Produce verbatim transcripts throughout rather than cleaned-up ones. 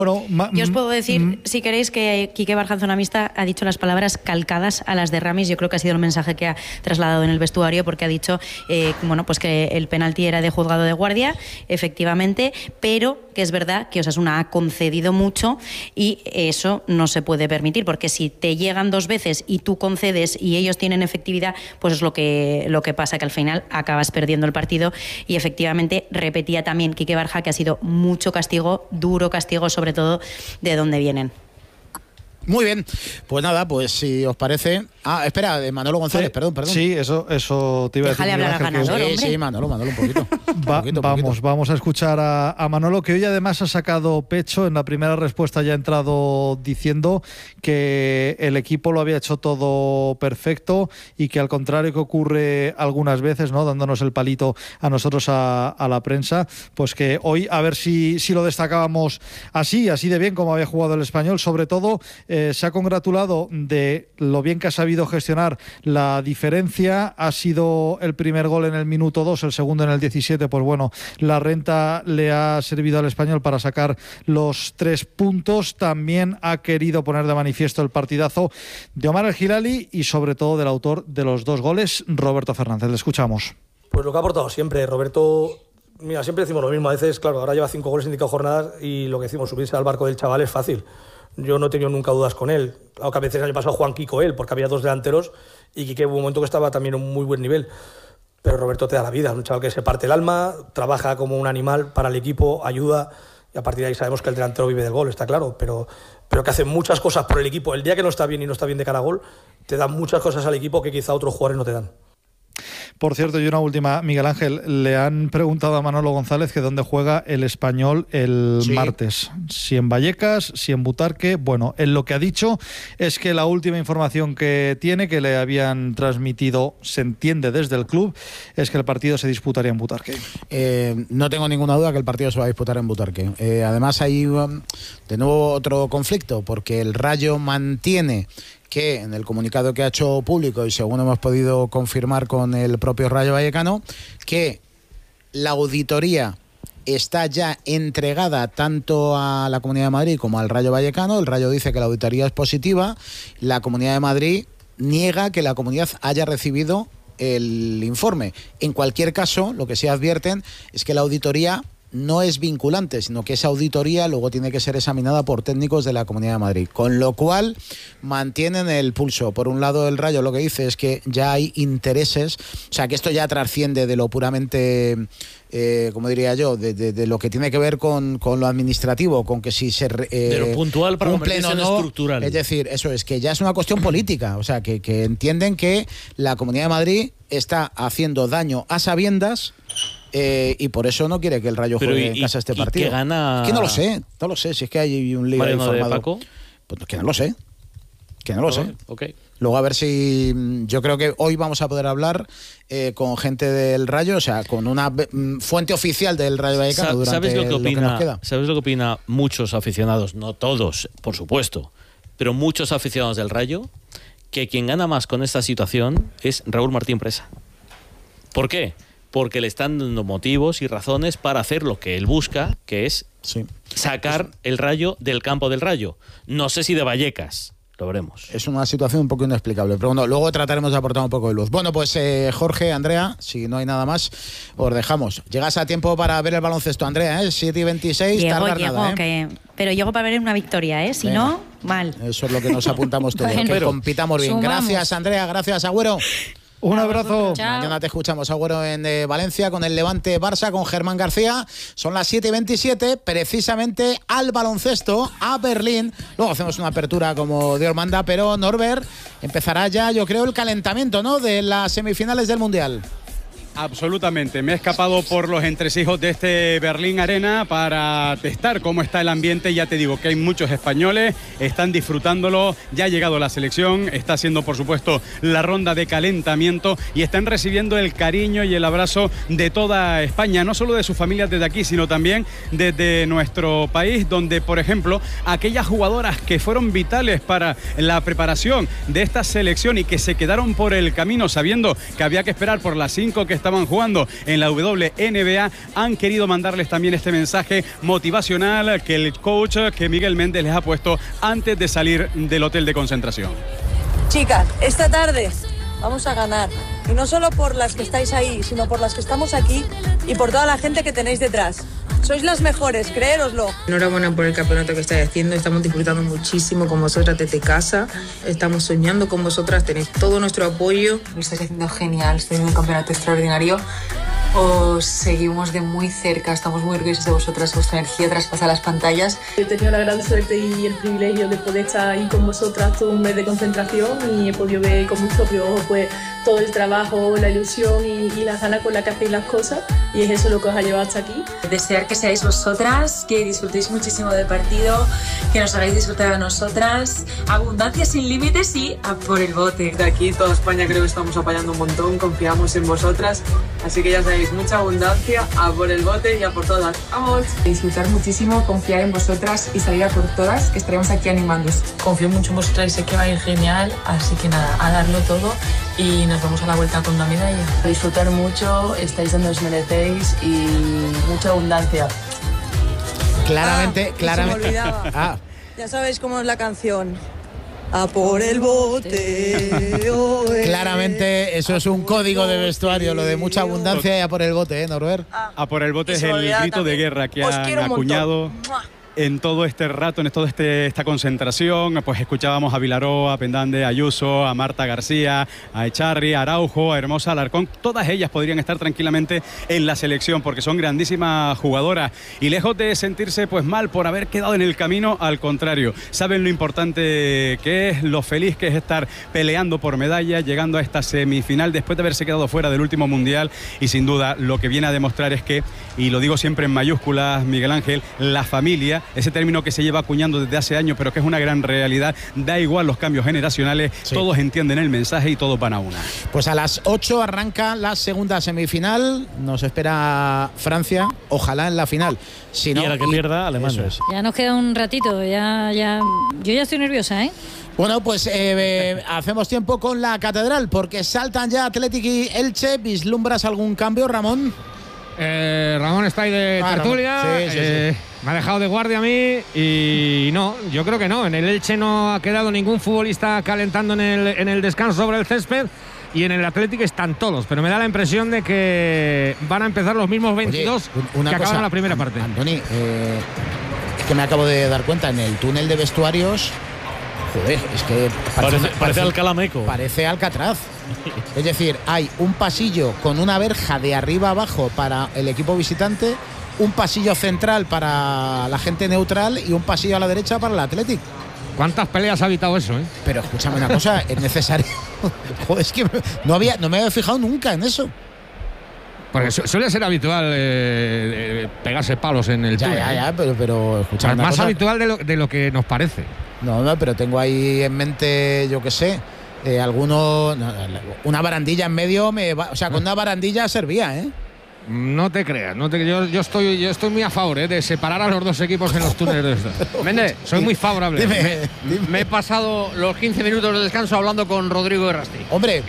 Bueno, yo os puedo decir, si queréis, que Quique Barjanzonamista ha dicho las palabras calcadas a las de Ramis. Yo creo que ha sido el mensaje que ha trasladado en el vestuario, porque ha dicho eh, bueno, pues que el penalti era de juzgado de guardia, efectivamente, pero que es verdad que Osasuna ha concedido mucho y eso no se puede permitir, porque si te llegan dos veces y tú concedes y ellos tienen efectividad, pues es lo que, lo que pasa, que al final acabas perdiendo el partido. Y efectivamente repetía también Quique Barja que ha sido mucho castigo, duro castigo, sobre todo de dónde vienen. Muy bien, pues nada, pues si os parece... Ah, espera, de Manolo González, sí, perdón, perdón. Sí, eso, eso te iba Déjale a decir. Déjale hablar al ganador, sí, hombre. sí, Manolo, Manolo, un poquito. Va, un poquito vamos, poquito. vamos a escuchar a, a Manolo, que hoy además ha sacado pecho. En la primera respuesta ya ha entrado diciendo que el equipo lo había hecho todo perfecto y que, al contrario que ocurre algunas veces, ¿no?, dándonos el palito a nosotros, a, a la prensa, pues que hoy a ver si, si lo destacábamos así, así de bien como había jugado el Español. Sobre todo eh, se ha congratulado de lo bien que ha sabido gestionar la diferencia. Ha sido el primer gol en el minuto dos, el segundo en el diecisiete. Pues bueno, la renta le ha servido al Español para sacar los tres puntos. También ha querido poner de manifiesto el partidazo de Omar El Hilali y sobre todo del autor de los dos goles, Roberto Fernández. Le escuchamos. Pues lo que ha aportado siempre, Roberto. Mira, siempre decimos lo mismo. A veces, claro, ahora lleva cinco goles en cinco jornadas y lo que decimos, subirse al barco del chaval es fácil. Yo no he tenido nunca dudas con él. Aunque a veces el año pasado Juan Kiko él, porque había dos delanteros y Quique hubo un momento que estaba también en un muy buen nivel. Pero Roberto te da la vida, es un chaval que se parte el alma, trabaja como un animal para el equipo, ayuda, y a partir de ahí sabemos que el delantero vive del gol, está claro, pero, pero que hace muchas cosas por el equipo. El día que no está bien y no está bien de cara a gol, te da muchas cosas al equipo que quizá otros jugadores no te dan. Por cierto, y una última, Miguel Ángel, le han preguntado a Manolo González que dónde juega el Español el sí. martes. Si en Vallecas, si en Butarque. Bueno, él lo que ha dicho es que la última información que tiene, que le habían transmitido, se entiende desde el club, es que el partido se disputaría en Butarque. Eh, no tengo ninguna duda que el partido se va a disputar en Butarque. Eh, además hay um, de nuevo otro conflicto, porque el Rayo mantiene que en el comunicado que ha hecho público, y según hemos podido confirmar con el propio Rayo Vallecano, que la auditoría está ya entregada tanto a la Comunidad de Madrid como al Rayo Vallecano. El Rayo dice que la auditoría es positiva, la Comunidad de Madrid niega que la comunidad haya recibido el informe. En cualquier caso, lo que sí advierten es que la auditoría no es vinculante, sino que esa auditoría luego tiene que ser examinada por técnicos de la Comunidad de Madrid, con lo cual mantienen el pulso. Por un lado, el Rayo lo que dice es que ya hay intereses, o sea, que esto ya trasciende de lo puramente, eh, como diría yo, de, de, de lo que tiene que ver con, con lo administrativo, con que si se eh, de lo puntual para cumplen o no, estructural. Es decir, eso es que ya es una cuestión política, o sea, que, que entienden que la Comunidad de Madrid está haciendo daño a sabiendas. Eh, y por eso no quiere que el Rayo Pero juegue y, en casa este y partido. ¿Qué gana? Es que no lo sé, no lo sé, si es que hay un lío Mariano informado. de Paco. Pues que no lo sé, que no lo okay, sé. Okay. Luego a ver si, yo creo que hoy vamos a poder hablar eh, con gente del Rayo, o sea, con una mm, fuente oficial del Rayo Vallecano durante ¿Sabes lo que opina, lo que nos queda? ¿Sabes lo que opina muchos aficionados? No todos, por supuesto, pero muchos aficionados del Rayo, que quien gana más con esta situación es Raúl Martín Presa. ¿Por qué? Porque le están dando motivos y razones para hacer lo que él busca, que es sí. sacar el Rayo del campo del Rayo. No sé si de Vallecas, lo veremos. Es una situación un poco inexplicable, pero bueno, luego trataremos de aportar un poco de luz. Bueno, pues eh, Jorge, Andrea, si no hay nada más, os dejamos. Llegas a tiempo para ver el baloncesto, Andrea, ¿eh? siete y veintiséis, llego, tardar llego, nada, ¿eh? que, pero llego para ver una victoria, ¿eh? Si Venga. no, mal. Eso es lo que nos apuntamos todos, bueno, que compitamos bien. Sumamos. Gracias, Andrea, gracias, Agüero. Un abrazo. Chao. Mañana te escuchamos, Agüero, en eh, Valencia con el Levante Barça, con Germán García. Son las siete y veintisiete, precisamente al baloncesto, a Berlín. Luego hacemos una apertura como Dios manda, pero Norbert, empezará ya, yo creo, el calentamiento, ¿no?, de las semifinales del Mundial. Absolutamente, me he escapado por los entresijos de este Berlín Arena para testar cómo está el ambiente. Ya te digo que hay muchos españoles, están disfrutándolo, ya ha llegado la selección, está haciendo por supuesto la ronda de calentamiento y están recibiendo el cariño y el abrazo de toda España, no solo de sus familias desde aquí, sino también desde nuestro país, donde por ejemplo aquellas jugadoras que fueron vitales para la preparación de esta selección y que se quedaron por el camino sabiendo que había que esperar por las cinco que estaban jugando en la W N B A, han querido mandarles también este mensaje motivacional que el coach, que Miguel Méndez les ha puesto antes de salir del hotel de concentración. Chicas, esta tarde vamos a ganar. Y no solo por las que estáis ahí, sino por las que estamos aquí y por toda la gente que tenéis detrás. Sois las mejores, creéroslo. Enhorabuena por el campeonato que estáis haciendo. Estamos disfrutando muchísimo con vosotras desde casa. Estamos soñando con vosotras. Tenéis todo nuestro apoyo. Lo estáis haciendo genial. Estáis haciendo un campeonato extraordinario. Os seguimos de muy cerca. Estamos muy orgullosos de vosotras. Vuestra energía traspasa las pantallas. He tenido la gran suerte y el privilegio de poder estar ahí con vosotras todo un mes de concentración y he podido ver con mis propios ojos pues, todo el trabajo, la ilusión y, y las ganas con las que hacéis las cosas. Y es eso lo que os ha llevado hasta aquí. Desear que seáis vosotras, que disfrutéis muchísimo del partido, que nos hagáis disfrutar a nosotras. Abundancia sin límites y a por el bote. De aquí, toda España creo que estamos apoyando un montón, confiamos en vosotras. Así que ya sabéis, mucha abundancia, a por el bote y a por todas. ¡Vamos! Disfrutar muchísimo, confiar en vosotras y salir a por todas, que estaremos aquí animándoos. Confío mucho en vosotras y sé que va a ir genial, así que nada, a darlo todo y nos vamos a la vuelta con una medalla. A disfrutar mucho, estáis donde os merecéis y mucha abundancia. Claramente, ah, claramente. Se me olvidaba. Ah. Ya sabéis cómo es la canción. A por el bote. Oh, eh. Claramente eso es un código de vestuario, lo de mucha abundancia y a por el bote, ¿eh, Norbert? Ah, A por el bote es se me el olvidaba grito también. de guerra que Os han quiero un montón. acuñado ¡Mua! en todo este rato, en toda este, esta concentración. Pues escuchábamos a Vilaró, a Pendande, a Ayuso, a Marta García, a Echarri, a Araujo, a Hermosa Alarcón. Todas ellas podrían estar tranquilamente en la selección porque son grandísimas jugadoras y lejos de sentirse pues mal por haber quedado en el camino, al contrario, saben lo importante que es, lo feliz que es estar peleando por medallas, llegando a esta semifinal después de haberse quedado fuera del último mundial. Y sin duda lo que viene a demostrar es que, y lo digo siempre en mayúsculas, Miguel Ángel, la familia, ese término que se lleva acuñando desde hace años, pero que es una gran realidad. Da igual los cambios generacionales, sí. Todos entienden el mensaje y todos van a una. Pues a las ocho arranca la segunda semifinal. Nos espera Francia, ojalá en la final. Si no, y a la que y... pierda, Alemania. Es. Ya nos queda un ratito, ya, ya... yo ya estoy nerviosa, ¿eh? Bueno, pues eh, eh, hacemos tiempo con la catedral, porque saltan ya Athletic y Elche. ¿Vislumbras algún cambio, Ramón? Eh, Ramón está ahí de ah, tertulia. Sí, sí, eh, sí. Me ha dejado de guardia a mí y no, yo creo que no. En el Elche no ha quedado ningún futbolista calentando en el, en el descanso sobre el césped. Y en el Athletic están todos, pero me da la impresión de que van a empezar los mismos veintidós. Oye, una que cosa, acaban la primera parte. Antoni, eh, es que me acabo de dar cuenta, en el túnel de vestuarios, joder, es que parece, parece, parece, parece Alcalameco. Parece Alcatraz. Es decir, hay un pasillo con una verja de arriba abajo para el equipo visitante, un pasillo central para la gente neutral y un pasillo a la derecha para el Athletic. ¿Cuántas peleas ha evitado eso, eh? Pero escúchame una cosa, es necesario. Joder, es que no, había, no me había fijado nunca en eso. Porque su suele ser habitual eh, eh, pegarse palos en el ya, túnel. Ya, ya, pero, pero escúchame. Más cosa, habitual de lo, de lo que nos parece. No, no, pero tengo ahí en mente, yo qué sé, eh, alguno. No, una barandilla en medio, me va, o sea, con una barandilla servía, ¿eh? No te creas, no te, yo, yo, estoy, yo estoy muy a favor ¿eh? de separar a los dos equipos en los túneles de esto. Méndez, soy muy favorable. Dime, me, dime. me he pasado los quince minutos de descanso hablando con Rodrigo Errasti. Hombre,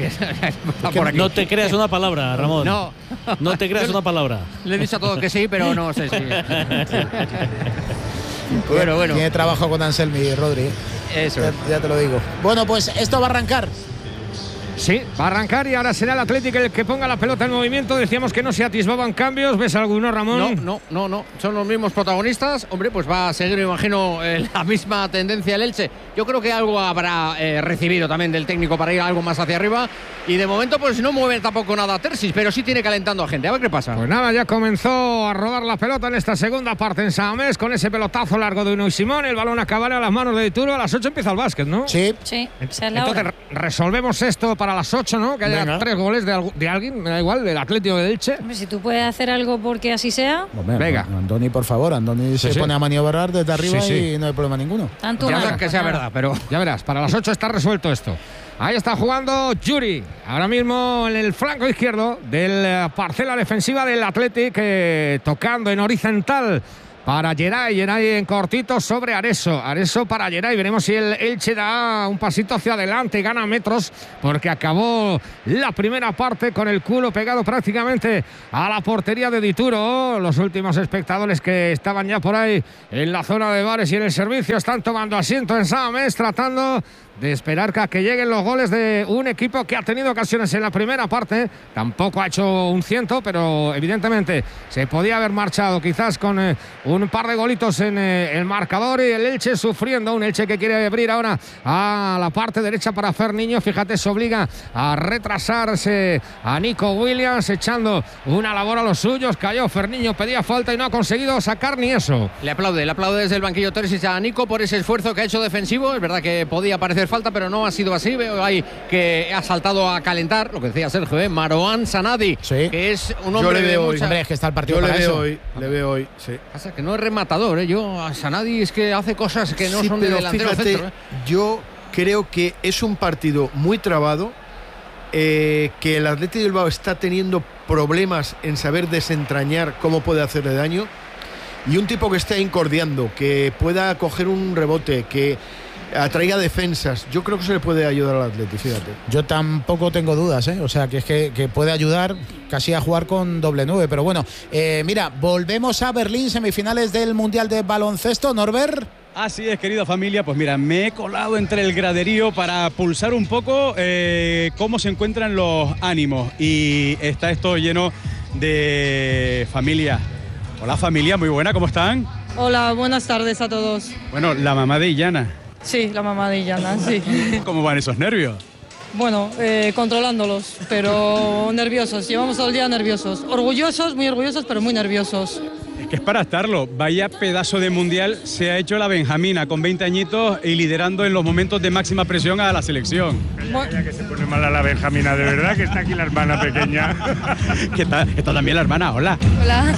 por aquí. No te creas una palabra, Ramón. No, no te creas una palabra. Le he dicho a todos que sí, pero no sé si. bueno, bueno. Tiene trabajo con Anselmi, Rodri. Eso. Ya, ya te lo digo. Bueno, pues esto va a arrancar. Sí, va a arrancar y ahora será el Athletic el que ponga la pelota en movimiento. Decíamos que no se atisbaban cambios. ¿Ves alguno, Ramón? No, no, no, no. Son los mismos protagonistas. Hombre, pues va a seguir, me imagino, eh, la misma tendencia el Elche. Yo creo que algo habrá eh, recibido también del técnico para ir algo más hacia arriba. Y de momento, pues no mueve tampoco nada a Tersis, pero sí tiene calentando a gente. A ver qué pasa. Pues nada, ya comenzó a rodar la pelota en esta segunda parte en Samamés con ese pelotazo largo de Unai Simón. El balón acabará a las manos de Dituro. A las ocho empieza el básquet, ¿no? Sí. Sí. Entonces resolvemos esto para las ocho, ¿no? Que haya Venga. tres goles de, de alguien, me da igual, del Atlético de Elche. Hombre, si tú puedes hacer algo porque así sea. Hombre, Venga. Andoni, por favor, Andoni sí, se sí. pone a maniobrar desde arriba sí, sí. y no hay problema ninguno. Tanto ya verás que sea verdad, pero ya verás, para las ocho está resuelto esto. Ahí está jugando Yuri, ahora mismo en el flanco izquierdo de la parcela defensiva del Athletic, eh, tocando en horizontal para Geray, Geray en cortito sobre Areso, Areso para Geray. Veremos si el Elche da un pasito hacia adelante, gana metros, porque acabó la primera parte con el culo pegado prácticamente a la portería de Dituro. Los últimos espectadores que estaban ya por ahí en la zona de bares y en el servicio están tomando asiento en Samamés, tratando de esperar a que lleguen los goles de un equipo que ha tenido ocasiones en la primera parte. Tampoco ha hecho un ciento, pero evidentemente se podía haber marchado quizás con eh, un par de golitos en eh, el marcador, y el Elche sufriendo, un Elche que quiere abrir ahora a la parte derecha para Ferniño. Fíjate, se obliga a retrasarse a Nico Williams, echando una labor a los suyos. Cayó Ferniño, pedía falta y no ha conseguido sacar ni eso. Le aplaude, le aplaude desde el banquillo Terzic a Nico por ese esfuerzo que ha hecho defensivo. Es verdad que podía parecer falta, pero no ha sido así. Veo ahí que ha saltado a calentar, lo que decía Sergio, ¿eh? Marouane Sanadi, sí, que es un hombre yo le veo de hoy. mucha... Hombre, es que está el partido yo para le veo eso. hoy, le veo hoy, sí. Pasa que no es rematador, ¿eh? Yo a Sanadi es que hace cosas que no sí, son de pero delantero fíjate, centro, ¿eh? yo creo que es un partido muy trabado, eh, que el Athletic de Bilbao está teniendo problemas en saber desentrañar cómo puede hacerle daño, y un tipo que esté incordiando, que pueda coger un rebote, que atraiga defensas. Yo creo que se le puede ayudar al Athletic, fíjate. Yo tampoco tengo dudas, ¿eh? O sea, que es que, que puede ayudar casi a jugar con doble nueve. Pero bueno, eh, mira, volvemos a Berlín, semifinales del Mundial de Baloncesto. Norbert. Así es, querida familia, pues mira, me he colado entre el graderío para pulsar un poco eh, cómo se encuentran los ánimos, y está esto lleno de familia. Hola familia, muy buena, ¿cómo están? Hola, buenas tardes a todos. Bueno, la mamá de Illana. Sí, la mamá de Illana, sí. ¿Cómo van esos nervios? Bueno, eh, controlándolos, pero nerviosos. Llevamos todo el día nerviosos. Orgullosos, muy orgullosos, pero muy nerviosos. Es que es para estarlo. Vaya pedazo de mundial se ha hecho la Benjamina, con veinte añitos y liderando en los momentos de máxima presión a la selección. Calla, calla, que se pone mal a la Benjamina, de verdad, que está aquí la hermana pequeña. ¿Qué tal? Está también la hermana, hola. Hola.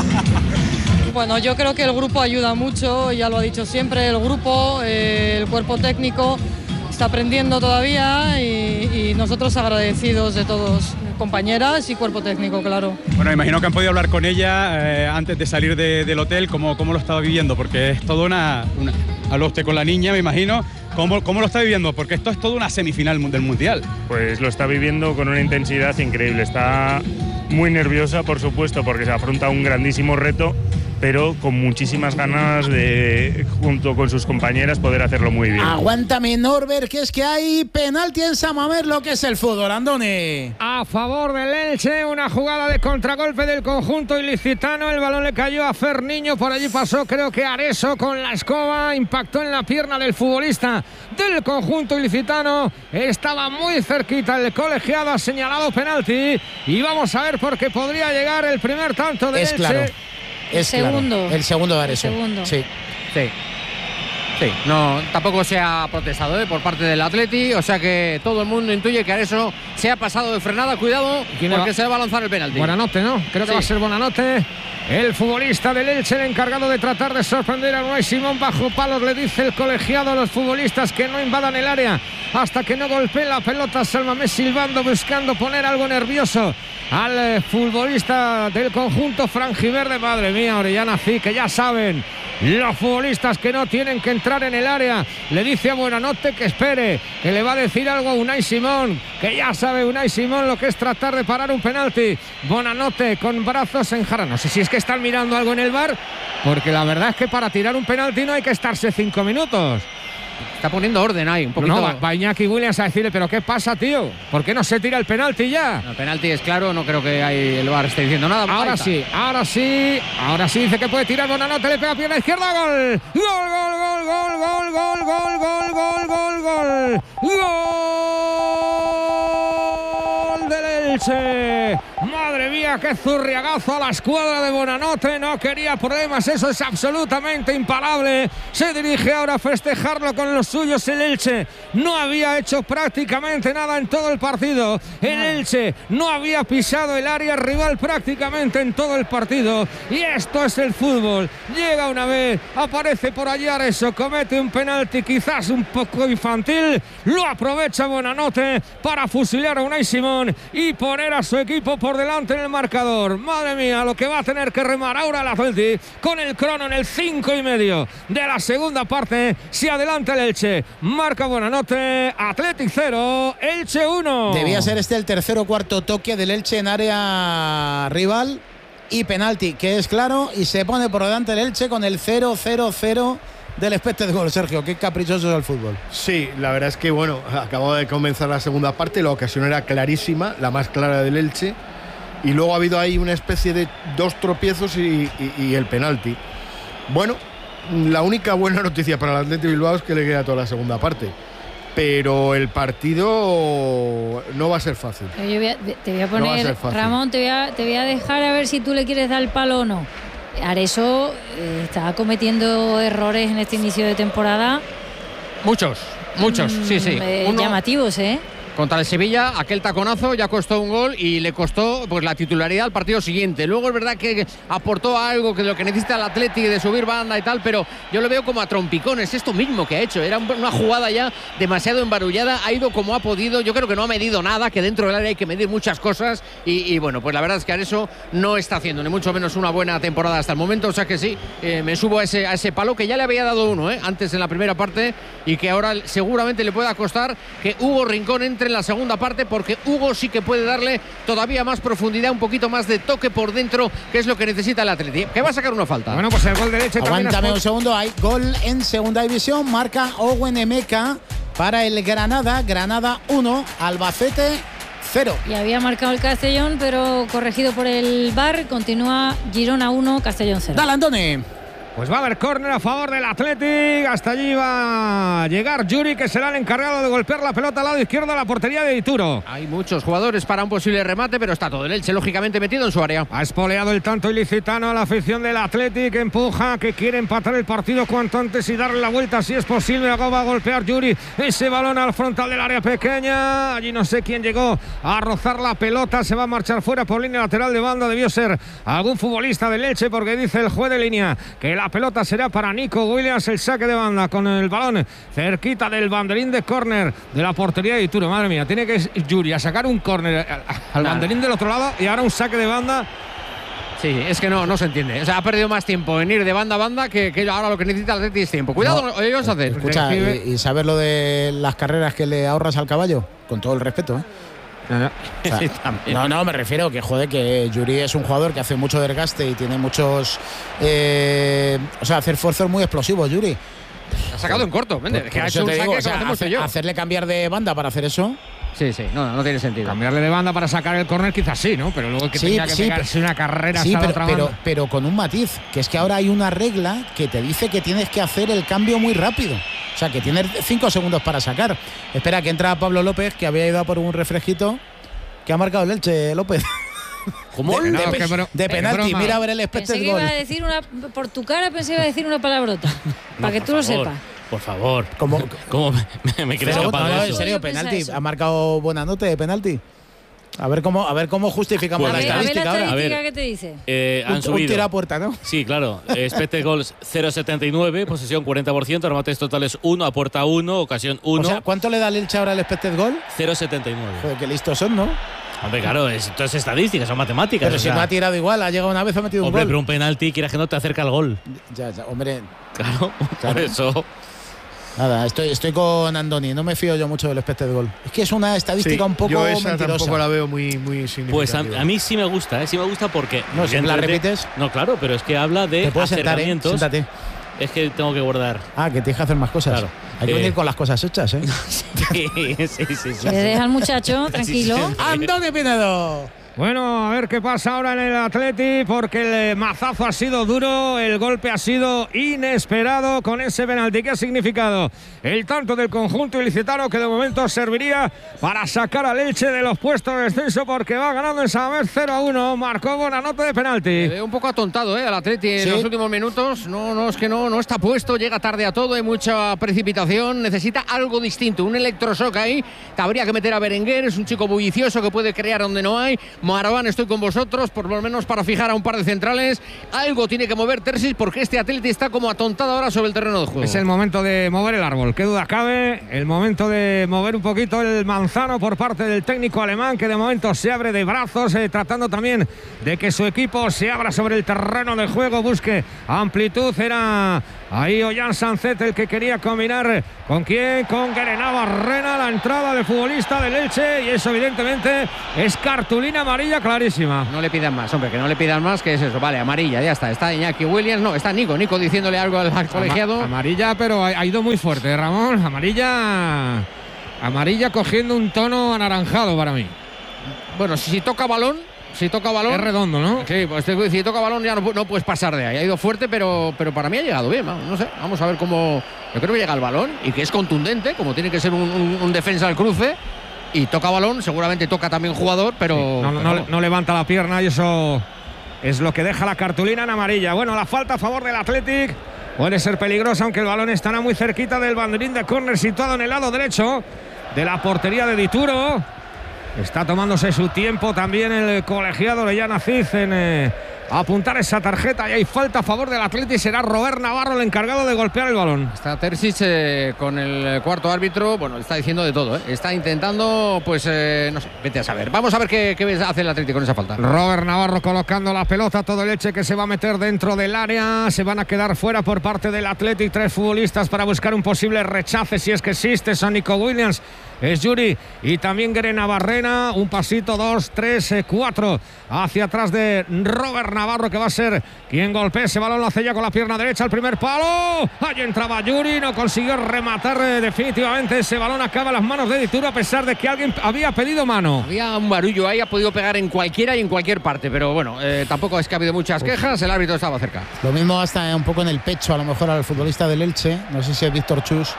Bueno, yo creo que el grupo ayuda mucho, ya lo ha dicho siempre, el grupo, eh, el cuerpo técnico está aprendiendo todavía, y, y nosotros agradecidos de todos, compañeras y cuerpo técnico, claro. Bueno, imagino que han podido hablar con ella eh, antes de salir de, del hotel, ¿cómo, cómo lo estaba viviendo? Porque es toda una, una... Habló usted con la niña, me imagino. ¿Cómo, ¿Cómo lo está viviendo? Porque esto es toda una semifinal del Mundial. Pues lo está viviendo con una intensidad increíble. Está muy nerviosa, por supuesto, porque se afronta un grandísimo reto, pero con muchísimas ganas de, junto con sus compañeras, poder hacerlo muy bien. Aguántame, Norbert, que es que hay penalti en Samamés, lo que es el fútbol, Andoni. A favor del Elche, una jugada de contragolpe del conjunto ilicitano. El balón le cayó a Ferniño, por allí pasó, creo que Areso con la escoba, impactó en la pierna del futbolista del conjunto ilicitano. Estaba muy cerquita el colegiado, ha señalado penalti, y vamos a ver, porque podría llegar el primer tanto del Elche. Claro. Es el segundo. Claro, el segundo de Areso. El segundo. Sí. Sí. Sí, no, tampoco se ha protestado ¿eh? por parte del Atleti, o sea que todo el mundo intuye que Areso se ha pasado de frenada. Cuidado, porque va? se va a lanzar el penalti. Buenanote, ¿no? Creo que sí. va a ser Buenanote. El futbolista del Elche, el encargado de tratar de sorprender a Unai Simón bajo palos, le dice el colegiado a los futbolistas que no invadan el área hasta que no golpee la pelota. Samamés silbando, buscando poner algo nervioso al futbolista del conjunto franjiverde. Madre mía, Orellana, sí, que ya saben los futbolistas que no tienen que entrar en el área. Le dice a Buenanote que espere, que le va a decir algo a Unai Simón, que ya sabe Unai Simón lo que es tratar de parar un penalti. Buenanote con brazos en jarra. No sé si es que están mirando algo en el bar, porque la verdad es que para tirar un penalti no hay que estarse cinco minutos. Está poniendo orden ahí, un poquito. No, va, va Iñaki Williams a decirle, pero ¿qué pasa, tío? ¿Por qué no se tira el penalti ya? No, el penalti es claro, no creo que ahí el V A R esté diciendo nada. Ahora sí, ahora sí, ahora sí dice que puede tirar. Buenanote, le pega pierna izquierda, gol. Gol, gol, gol, gol, gol, gol, gol, gol, gol, gol, gol. Gol del Elche. Madre mía, qué zurriagazo a la escuadra de Buenanote. No quería problemas, eso es absolutamente imparable. Se dirige ahora a festejarlo con los suyos. El Elche no había hecho prácticamente nada en todo el partido. El Elche no había pisado el área rival prácticamente en todo el partido. Y esto es el fútbol. Llega una vez, aparece por allí Areso, comete un penalti quizás un poco infantil. Lo aprovecha Buenanote para fusilar a Unai Simón y poner a su equipo por delante en el marcador. Madre mía, lo que va a tener que remar ahora el Atleti con el crono en el cinco y medio de la segunda parte. Si adelanta el Elche, marca Buenanote. Athletic cero, Elche uno. Debía ser este el tercer o cuarto toque del Elche en área rival y penalti, que es claro, y se pone por delante el Elche con el cero cero cero del expected goal. Sergio, qué caprichoso es el fútbol. Sí, la verdad es que, bueno, acababa de comenzar la segunda parte, la ocasión era clarísima, la más clara del Elche, y luego ha habido ahí una especie de dos tropiezos y, y, y el penalti. Bueno, la única buena noticia para el Athletic Bilbao es que le queda toda la segunda parte, pero el partido no va a ser fácil. Yo voy a, te voy a poner, no Ramón, te voy a, te voy a dejar a ver si tú le quieres dar el palo o no. Areso eh, está cometiendo errores en este inicio de temporada. Muchos, muchos, mm, sí, sí. Eh, Uno, llamativos, ¿eh? Contra el Sevilla, aquel taconazo ya costó un gol y le costó pues la titularidad al partido siguiente. Luego es verdad que aportó algo que lo que necesita el Athletic de subir banda y tal, pero yo lo veo como a trompicones. Esto mismo que ha hecho, era una jugada ya demasiado embarullada, ha ido como ha podido. Yo creo que no ha medido nada, que dentro del área hay que medir muchas cosas y, y bueno, pues la verdad es que Areso no está haciendo ni mucho menos una buena temporada hasta el momento. O sea que sí, eh, me subo a ese, a ese palo que ya le había dado uno eh, antes en la primera parte y que ahora seguramente le pueda costar que Hugo Rincón entre en la segunda parte, porque Hugo sí que puede darle todavía más profundidad, un poquito más de toque por dentro, que es lo que necesita el Atleti, que va a sacar una falta. Bueno, pues el gol de Elche. Aguántame un segundo, hay gol en segunda división, marca Owen Emeka para el Granada, Granada uno, Albacete cero. Y había marcado el Castellón, pero corregido por el V A R, continúa Girona uno, Castellón cero. Dale, Andoni. Pues va a haber córner a favor del Athletic. Hasta allí va a llegar Yuri, que será el encargado de golpear la pelota al lado izquierdo a la portería de Dituro. Hay muchos jugadores para un posible remate, pero está todo el Elche lógicamente metido en su área. Ha espoleado el tanto ilicitano a la afición del Athletic, empuja, que quiere empatar el partido cuanto antes y darle la vuelta si es posible. Luego va a golpear Yuri ese balón al frontal del área pequeña. Allí no sé quién llegó a rozar la pelota. Se va a marchar fuera por línea lateral de banda. Debió ser algún futbolista del Elche, porque dice el juez de línea que la La pelota será para Nico Williams, el saque de banda con el balón cerquita del banderín de córner de la portería de Ituro. Madre mía, tiene que Yuri a sacar un córner al, al banderín del otro lado y ahora un saque de banda. Sí, es que no, no se entiende. O sea, ha perdido más tiempo en ir de banda a banda que, que ahora lo que necesita el Atleti es tiempo. Cuidado, no, oye, vamos a hacer. Escucha, y, y saber lo de las carreras que le ahorras al caballo, con todo el respeto, ¿eh? No, no. O sea, sí, no, no, me refiero que joder, que Yuri es un jugador que hace mucho desgaste y tiene muchos eh, o sea, hacer esfuerzos muy explosivos, Yuri. Ha sacado en corto, ¿me entiendes? Que ha hecho un saque, o sea, hace, yo. Hacerle cambiar de banda para hacer eso. Sí, sí, no, no tiene sentido. Cambiarle de banda para sacar el córner quizás sí, ¿no? Pero luego que sí, tenga que sí, pegarse una carrera sí, hasta pero, la otra pero, banda. pero con un matiz, que es que ahora hay una regla que te dice que tienes que hacer el cambio muy rápido. O sea, que tienes cinco segundos para sacar. Espera, que entra Pablo López, que había ido a por un refresquito. Que ha marcado el Elche, López. ¿Cómo? De, No, de, que bro, de penalti, broma. mira a ver el expected Pensé que goal. iba a decir una, por tu cara pensé que iba a decir una palabrota, para que tú lo favor, sepas. Por favor. ¿Cómo, ¿Cómo me, me crees no, capaz no, de en eso? serio, penalti. Ha marcado buena nota de penalti. A ver cómo, a ver cómo justificamos Pues la venga, estadística a ver la ahora. estadística, A ver. ¿qué te dice? Eh, han Un, un subido. tiro a puerta, ¿no? Sí, claro. Expected goals cero coma setenta y nueve, posesión cuarenta por ciento, remates totales uno, a puerta uno, ocasión uno. O sea, ¿cuánto le da el Elche ahora el expected goal? cero coma setenta y nueve. Joder, qué listos son, ¿no? Hombre, claro, esto es estadística, son matemáticas. Pero o si sea, no ha tirado igual, ha llegado una vez, ha metido hombre, un pero gol. un penalti, quieras que no te acerca al gol. Ya, ya, hombre. Claro, Claro. por eso. Nada, estoy, estoy con Andoni, no me fío yo mucho del expected goal. Es que es una estadística Sí, un poco yo esa mentirosa. tampoco la veo muy, muy significativa. Pues a, a mí sí me gusta, ¿eh? Sí me gusta porque. No, si me la evidentemente- repites. No, claro, pero es que habla de Te puedes sentar, ¿eh? acercamientos. Siéntate. Es que tengo que guardar. Ah, que tienes que hacer más cosas. Claro. Hay que Eh. venir con las cosas hechas, ¿eh? Sí, sí, sí. sí, sí. Le deja al muchacho, tranquilo. ¡Andoni Pinedo! Bueno, a ver qué pasa ahora en el Atleti, porque el mazazo ha sido duro, el golpe ha sido inesperado con ese penalti. ¿Qué ha significado? El tanto del conjunto ilicitano, que de momento serviría para sacar al Elche de los puestos de descenso, porque va ganando en Samamés cero a uno. Marcó buena nota de penalti. Le veo un poco atontado, ¿eh? Al Atleti en Sí. los últimos minutos. No, no, es que no, no está puesto, llega tarde a todo, hay mucha precipitación. Necesita algo distinto, un electroshock ahí. Habría que meter a Berenguer, es un chico bullicioso que puede crear donde no hay. Maraván, estoy con vosotros, por lo menos para fijar a un par de centrales. Algo tiene que mover Terzic porque este Atleti está como atontado ahora sobre el terreno de juego. Es el momento de mover el árbol, qué duda cabe. El momento de mover un poquito el manzano por parte del técnico alemán, que de momento se abre de brazos, eh, tratando también de que su equipo se abra sobre el terreno de juego, busque amplitud. Era ahí Ollán Sancet el que quería combinar. ¿Con quién? Con Guerenavarrena, la entrada del futbolista del Elche, y eso evidentemente es cartulina amarilla clarísima. No le pidan más, hombre, que no le pidan más, que es eso. Vale, amarilla, ya está. Está Iñaki Williams, no, está Nico, Nico diciéndole algo al, al colegiado. Ama amarilla, pero ha, ha ido muy fuerte, Ramón. Amarilla, amarilla cogiendo un tono anaranjado para mí. Bueno, si, si toca balón, si toca balón. Es redondo, ¿no? Sí, pues si toca balón ya no, no puedes pasar de ahí. Ha ido fuerte, pero, pero para mí ha llegado bien. No sé, vamos a ver cómo. Yo creo que llega el balón y que es contundente, como tiene que ser un, un, un defensa al cruce. Y toca balón, seguramente toca también jugador, pero. Sí, no, no, no, no levanta la pierna y eso es lo que deja la cartulina en amarilla. Bueno, la falta a favor del Athletic puede ser peligrosa, aunque el balón estará muy cerquita del banderín de córner situado en el lado derecho de la portería de Dituro. Está tomándose su tiempo también el colegiado Orellán Aziz en eh, apuntar esa tarjeta, y hay falta a favor del Athletic. Será Robert Navarro el encargado de golpear el balón. Está Terzic eh, con el cuarto árbitro, bueno, está diciendo de todo, ¿eh? Está intentando, pues, eh, no sé, vete a saber. Vamos a ver qué, qué hace el Athletic con esa falta. Robert Navarro colocando la pelota, todo el Elche que se va a meter dentro del área. Se van a quedar fuera por parte del Athletic tres futbolistas para buscar un posible rechace, si es que existe. Son Nico Williams, es Yuri y también Guerenavarrena. Un pasito, dos, tres, eh, cuatro hacia atrás de Robert Navarro, que va a ser quien golpee ese balón. Lo hace ya con la pierna derecha, el primer palo. Allí entraba Yuri, no consiguió rematar eh, definitivamente ese balón. Acaba en las manos de Dituro, a pesar de que alguien había pedido mano. Había un barullo ahí, ha podido pegar en cualquiera y en cualquier parte, pero bueno, eh, tampoco es que ha habido muchas quejas. El árbitro estaba cerca. Lo mismo hasta un poco en el pecho, a lo mejor al futbolista del Elche. No sé si es Víctor Chus.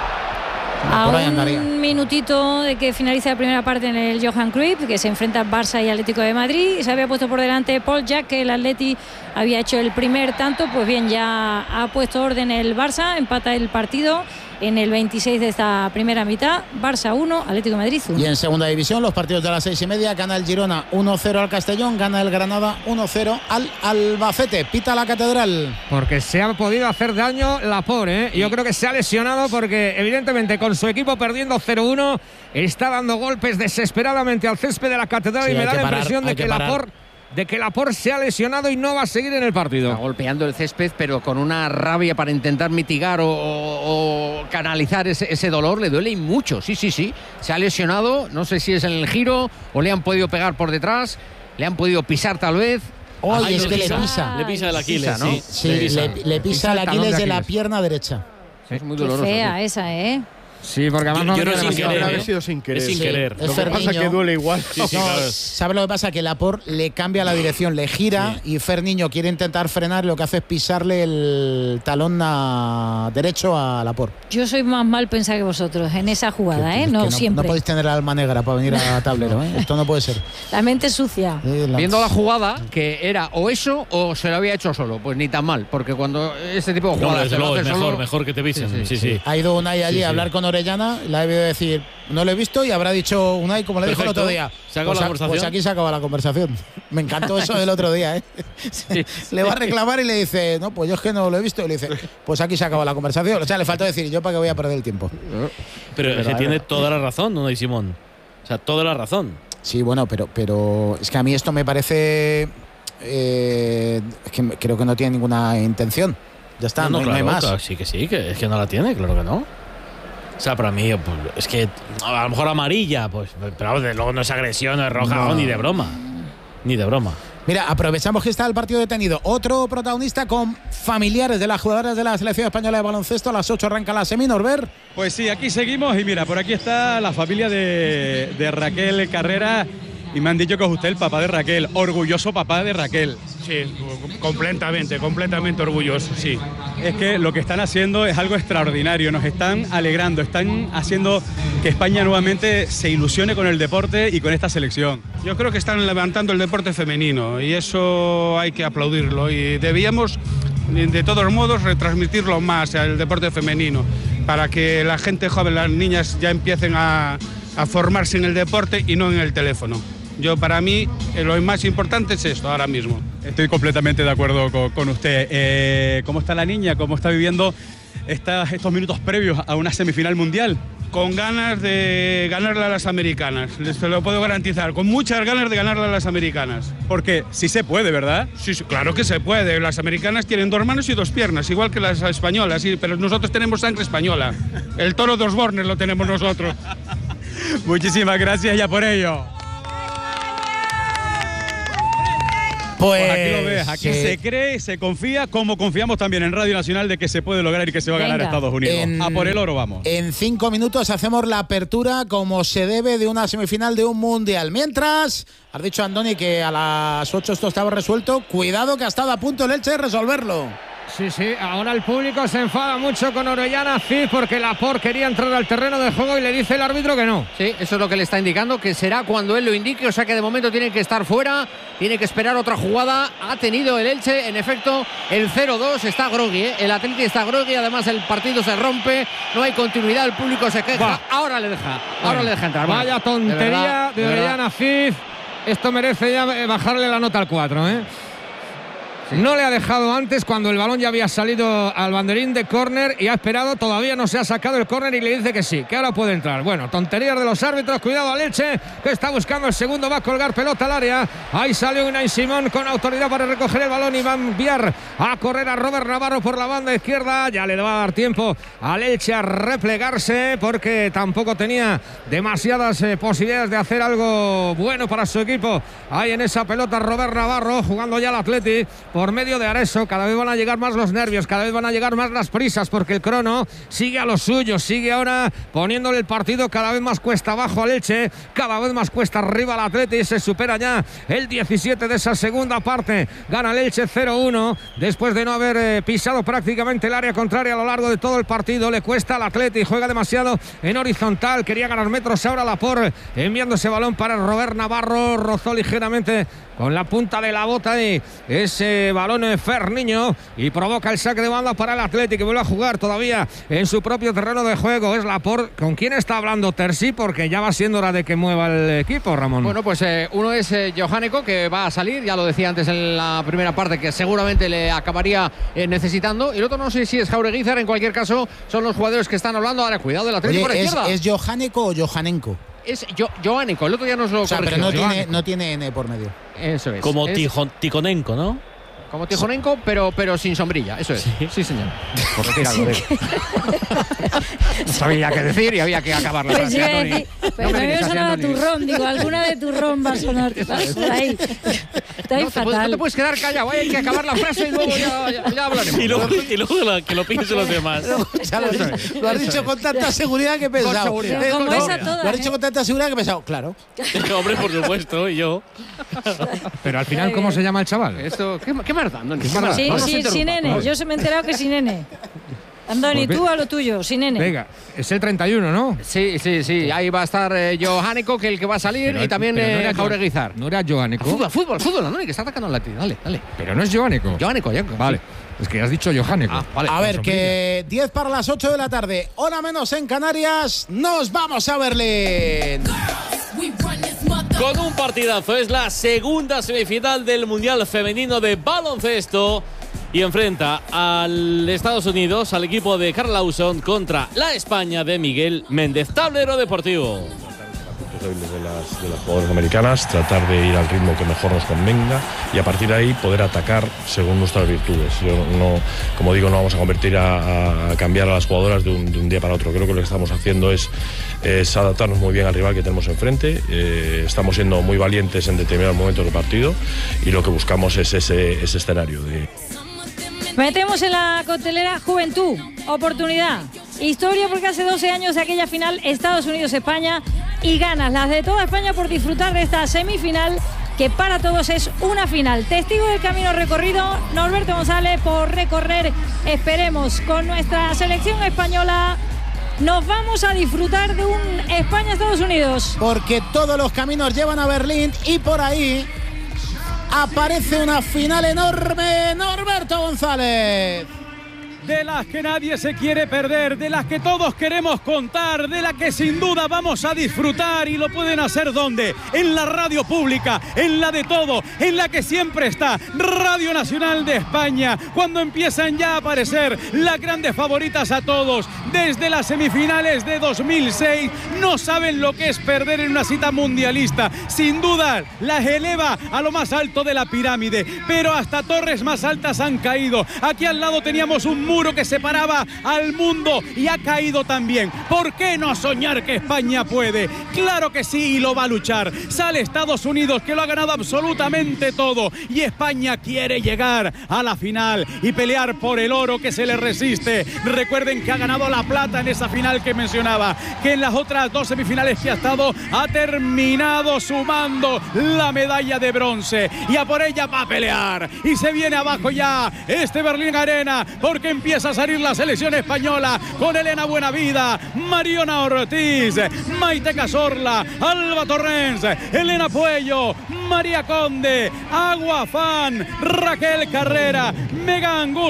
A un minutito de que finalice la primera parte en el Johan Cruyff, que se enfrenta Barça y Atlético de Madrid. Se había puesto por delante Paul Jack, que el Atleti había hecho el primer tanto. Pues bien, ya ha puesto orden el Barça, empata el partido en el veintiséis de esta primera mitad. Barça uno, Atlético de Madrid uno. Y en segunda división, los partidos de las seis y media: gana el Girona uno cero al Castellón, gana el Granada uno cero al Albacete. Pita la Catedral. Porque se ha podido hacer daño Laporte, ¿eh? Yo creo que se ha lesionado porque evidentemente con su equipo perdiendo cero uno está dando golpes desesperadamente al césped de la Catedral, sí, y me da la parar, impresión de que, que Laporte de que Laporte se ha lesionado y no va a seguir en el partido. Está golpeando el césped, pero con una rabia para intentar mitigar o, o, o canalizar ese, ese dolor. Le duele y mucho, sí, sí, sí. Se ha lesionado, no sé si es en el giro o le han podido pegar por detrás, le han podido pisar tal vez. Oh, Ay, es que le pisa. Le pisa el Aquiles, pisa, ¿no? Sí, sí, le pisa, le, le pisa el Aquiles de la pierna derecha. Es muy doloroso. Qué fea sí. esa, ¿eh? Sí, porque además yo, no, yo no sin querer, haber ¿eh? sido sin querer. Es sin sí. querer. Lo que pasa es que duele igual. Sí, sí, no, claro. ¿sabes lo que pasa? Que Laporte le cambia la dirección, le gira, sí. Y Ferniño quiere intentar frenar, lo que hace es pisarle el talón a derecho a Laporte. Yo soy más mal pensada que vosotros en esa jugada, que, ¿eh? No, no siempre. No podéis tener el alma negra para venir a tablero, ¿eh? Esto no puede ser. La mente sucia. Sí, la... Viendo la jugada, que era o eso o se lo había hecho solo, pues ni tan mal, porque cuando este tipo de jugadas no, se lo hace es mejor, solo, mejor que te pisen. Sí, sí, sí, sí. Ha ido Unai allí sí, a hablar sí. con Orellana, le ha debido decir, no lo he visto, y habrá dicho Unai, como le Perfecto. dijo el otro día. ¿Se acabó pues, la conversación? Pues aquí se acaba la conversación. Me encantó eso del otro día, ¿eh? Sí, le va a reclamar y le dice, no, pues yo es que no lo he visto. Y le dice, pues aquí se acaba la conversación. O sea, le faltó decir, ¿yo para qué voy a perder el tiempo? Pero, pero es que tiene toda la razón, Unai Simón. O sea, toda la razón. Sí, bueno, pero, pero es que a mí esto me parece... Eh, es que creo que no tiene ninguna intención. Ya está, no, no, no claro, hay más. Claro, sí que sí, que es que no la tiene, claro que no. O sea, para mí, pues, es que a lo mejor amarilla, pues, pero luego no es agresión, no es roja, no. ni de broma. Ni de broma. Mira, aprovechamos que está el partido detenido. Otro protagonista con familiares de las jugadoras de la selección española de baloncesto. A las ocho arranca la semi, Norbert. Pues sí, aquí seguimos y mira, por aquí está la familia de, de Raquel Carrera. Y me han dicho que es usted el papá de Raquel, orgulloso papá de Raquel. Sí, completamente, completamente orgulloso, sí. Es que lo que están haciendo es algo extraordinario, nos están alegrando, están haciendo que España nuevamente se ilusione con el deporte y con esta selección. Yo creo que están levantando el deporte femenino y eso hay que aplaudirlo y debíamos, de todos modos, retransmitirlo más al deporte femenino para que la gente joven, las niñas ya empiecen a, a formarse en el deporte y no en el teléfono. Yo, para mí, eh, lo más importante es esto ahora mismo. Estoy completamente de acuerdo con, con usted. Eh, ¿Cómo está la niña? ¿Cómo está viviendo esta, estos minutos previos a una semifinal mundial? Con ganas de ganarle a las americanas, les lo puedo garantizar, con muchas ganas de ganarle a las americanas. Porque sí se puede, ¿verdad? Sí, sí, claro que se puede. Las americanas tienen dos manos y dos piernas, igual que las españolas, sí, pero nosotros tenemos sangre española. El toro de Osborne lo tenemos nosotros. Muchísimas gracias ya por ello. Pues, pues aquí lo ves, aquí sí. se cree, se confía, como confiamos también en Radio Nacional de que se puede lograr y que se va a ganar Venga. Estados Unidos. En- A por el oro vamos. En cinco minutos hacemos la apertura como se debe de una semifinal de un mundial. Mientras, has dicho Andoni que a las ocho esto estaba resuelto. Cuidado que ha estado a punto el Elche de resolverlo. Sí, sí, ahora el público se enfada mucho con Orellana Cid porque Laporte quería entrar al terreno de juego y le dice el árbitro que no. Sí, eso es lo que le está indicando, que será cuando él lo indique, o sea que de momento tiene que estar fuera, tiene que esperar otra jugada. Ha tenido el Elche, en efecto, el cero dos, está grogui, ¿eh? El Atleti está grogui, además el partido se rompe, no hay continuidad, el público se queja, Va. ahora le deja, ahora Bueno, le deja entrar. Vaya Bueno, tontería de, verdad, de, de verdad. Orellana Cid. Esto merece ya eh, bajarle la nota al cuatro, ¿eh? No le ha dejado antes cuando el balón ya había salido al banderín de córner y ha esperado, todavía no se ha sacado el córner y le dice que sí, que ahora puede entrar. Bueno, tonterías de los árbitros, cuidado al Elche que está buscando el segundo, va a colgar pelota al área. Ahí sale Unai Simón con autoridad para recoger el balón y va a enviar a correr a Robert Navarro por la banda izquierda. Ya le va a dar tiempo al Elche a replegarse porque tampoco tenía demasiadas eh, posibilidades de hacer algo bueno para su equipo. Ahí en esa pelota Robert Navarro jugando ya al Atleti por medio de Areso. Cada vez van a llegar más los nervios, cada vez van a llegar más las prisas porque el crono sigue a lo suyo, sigue ahora poniéndole el partido cada vez más cuesta abajo al Elche, cada vez más cuesta arriba al Atleti y se supera ya el diecisiete de esa segunda parte. Gana el Elche cero uno después de no haber eh, pisado prácticamente el área contraria a lo largo de todo el partido. Le cuesta al Atleti, juega demasiado en horizontal, quería ganar metros ahora Laporte enviando ese balón para Robert Navarro, rozó ligeramente con la punta de la bota y ese balón en Ferniño y provoca el saque de banda para el Atlético que vuelve a jugar todavía en su propio terreno de juego. Es Laporte. ¿Con quién está hablando Terzi? Porque ya va siendo hora de que mueva el equipo, Ramón. Bueno, pues eh, uno es eh, Johaneko, que va a salir, ya lo decía antes en la primera parte, que seguramente le acabaría eh, necesitando. Y el otro no sé si es Jaureguizar, en cualquier caso son los jugadores que están hablando. Ahora, cuidado del Atlético por la Oye, ¿es, izquierda. ¿es Johaneko o Johanenko? Es Jo- Johaneko, el otro ya nos lo O sea, pero corrigió. no tiene, Johaneko. no tiene N por medio. Eso es. Como es Tijon- Ticonenko, ¿no? Como Tijonenko, pero, pero sin sombrilla, eso es. Sí, sí señor. Por decir algo. digo. No sabía qué decir y había que acabar la Pues frase, iba a Antoni. decir, No pero me me mires había así, sonado a Antoni. turrón, digo, alguna de turrón va a sonar por ahí. Está ahí No te, puedes, no fatal. te puedes quedar callado, hay que acabar la frase y luego ya, ya, ya hablaremos. Y luego, y luego la- que lo piensen los demás. Ya lo, lo has dicho con tanta seguridad que he pensado. seguridad. Eh, Como no, esa toda, lo has dicho ¿eh? con tanta seguridad que he pensado, claro. Hombre, por supuesto, y yo. Pero al final, ¿cómo se llama el chaval? Esto, ¿qué, qué más da, Antoni? ¿Qué más da? Sí, No nos sí, interrumpa. sin nene. Yo se me he enterado que sin nene. Andoni, Pues ve- tú a lo tuyo, sin nene. Venga, es el treinta y uno, ¿no? Sí, sí, sí. Ahí va a estar eh, Johaneko, que el que va a salir, Pero- y también pero no eh, era Jo- Jaureguizar. No era Johaneko. Fútbol, fútbol, fútbol, Andoni, que está atacando al Lati. Dale, dale. Pero no es Johaneko. Johaneko, ya. Vale. Es que has dicho Johaneko. Ah, vale. A ver, que diez para las ocho de la tarde, hora menos en Canarias, nos vamos a Berlín. Con un partidazo, es la segunda semifinal del Mundial Femenino de Baloncesto y enfrenta al Estados Unidos, al equipo de Karl Lawson contra la España de Miguel Méndez. Tablero deportivo. Débiles de las, de las jugadoras americanas, tratar de ir al ritmo que mejor nos convenga y a partir de ahí poder atacar según nuestras virtudes. Yo no, como digo, no vamos a convertir a, a cambiar a las jugadoras de un, de un día para otro. Creo que lo que estamos haciendo es, es adaptarnos muy bien al rival que tenemos enfrente. Eh, estamos siendo muy valientes en determinados momentos del partido y lo que buscamos es ese, ese escenario de... Metemos en la coctelera Juventud, oportunidad, historia, porque hace doce años de aquella final Estados Unidos-España y ganas las de toda España por disfrutar de esta semifinal que para todos es una final. Testigo del camino recorrido, Norberto González, por recorrer, esperemos, con nuestra selección española. Nos vamos a disfrutar de un España-Estados Unidos. Porque todos los caminos llevan a Berlín y por ahí aparece una final enorme, Norberto González. de las que nadie se quiere perder, de las que todos queremos contar, de la que sin duda vamos a disfrutar, y lo pueden hacer ¿dónde? En la radio pública, en la de todo, en la que siempre está Radio Nacional de España, cuando empiezan ya a aparecer las grandes favoritas a todos, desde las semifinales de dos mil seis, no saben lo que es perder en una cita mundialista, sin duda las eleva a lo más alto de la pirámide, pero hasta torres más altas han caído. Aquí al lado teníamos un muro que separaba al mundo y ha caído también. ¿Por qué no soñar que España puede? Claro que sí, y lo va a luchar. Sale Estados Unidos, que lo ha ganado absolutamente todo, y España quiere llegar a la final y pelear por el oro que se le resiste. Recuerden que ha ganado la plata en esa final que mencionaba, que en las otras dos semifinales que ha estado ha terminado sumando la medalla de bronce, y a por ella va a pelear. Y se viene abajo ya este Berlín Arena, porque empieza a salir la selección española con Elena Buenavida, Mariona Ortiz, Maite Cazorla, Alba Torrens, Elena Puello, María Conde, Agua Fan, Raquel Carrera, Megan Gus,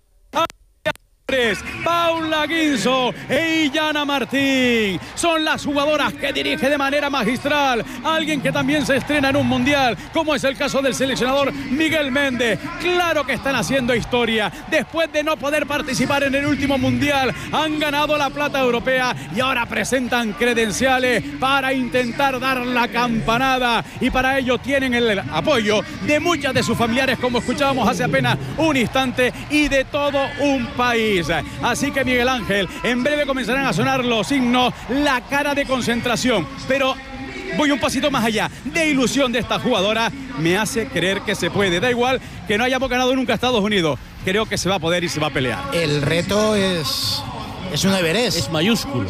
Paula Guinzo e Illana Martín. Son las jugadoras que dirige de manera magistral alguien que también se estrena en un mundial, como es el caso del seleccionador Miguel Méndez. Claro que están haciendo historia. Después de no poder participar en el último mundial, han ganado la plata europea y ahora presentan credenciales para intentar dar la campanada, y para ello tienen el apoyo de muchas de sus familiares, como escuchábamos hace apenas un instante, y de todo un país. Así que Miguel Ángel, en breve comenzarán a sonar los himnos, la cara de concentración, pero voy un pasito más allá. De ilusión de esta jugadora me hace creer que se puede. Da igual que no hayamos ganado nunca a Estados Unidos, creo que se va a poder y se va a pelear. El reto es es un Everest, es mayúsculo,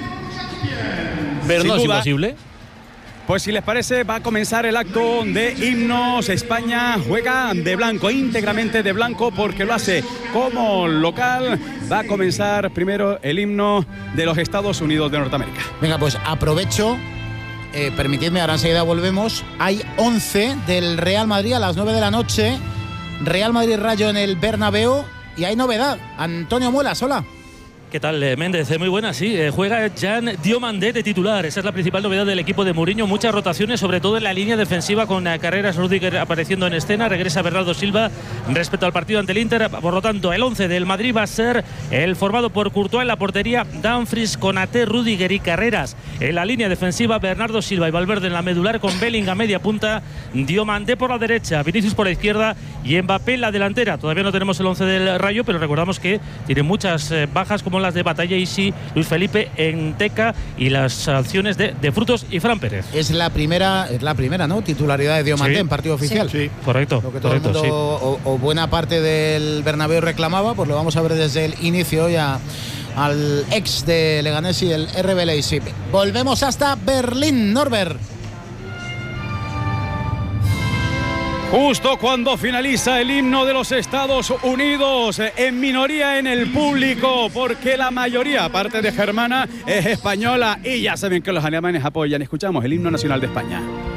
pero no es imposible. Pues si les parece, va a comenzar el acto de himnos. España juega de blanco, íntegramente de blanco, porque lo hace como local. Va a comenzar primero el himno de los Estados Unidos de Norteamérica. Venga, pues aprovecho, eh, permitidme, ahora enseguida volvemos. Hay once del Real Madrid a las nueve de la noche. Real Madrid Rayo en el Bernabéu, y hay novedad. Antonio Muelas, hola. ¿Qué tal, Méndez? Muy buena, sí. Eh, juega Jan Diomandé de titular. Esa es la principal novedad del equipo de Mourinho. Muchas rotaciones, sobre todo en la línea defensiva, con uh, Carreras, Rüdiger apareciendo en escena. Regresa Bernardo Silva respecto al partido ante el Inter. Por lo tanto, el once del Madrid va a ser el formado por Courtois en la portería, Dumfries, Konaté, Rüdiger y Carreras. En la línea defensiva, Bernardo Silva y Valverde en la medular, con Bellingham media punta, Diomandé por la derecha, Vinicius por la izquierda y Mbappé en la delantera. Todavía no tenemos el once del Rayo, pero recordamos que tiene muchas eh, bajas, como las de Batalla Isi, Luis Felipe, Enteca y las sanciones de, de Frutos y Fran Pérez. Es la primera, es la primera, ¿no? Titularidad de Diomandé, sí, en partido oficial. Sí, sí. Correcto. Lo que todo correcto, el mundo, sí. o, o buena parte del Bernabéu reclamaba, pues lo vamos a ver desde el inicio ya al ex de Leganés y el R B Leipzig. Volvemos hasta Berlín, Norbert. Justo cuando finaliza el himno de los Estados Unidos, en minoría en el público, porque la mayoría, aparte de germana, es española, y ya saben que los alemanes apoyan. Escuchamos el himno nacional de España.